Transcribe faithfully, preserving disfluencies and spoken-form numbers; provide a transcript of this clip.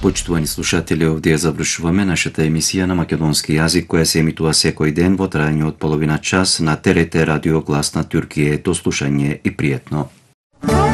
Почитувани слушатели, овде ја завршуваме нашата емисија на македонски јазик која се емитува секој ден во трајање од половина час на Т Р Т радио Глас на Туркије. До слушање и пријатно.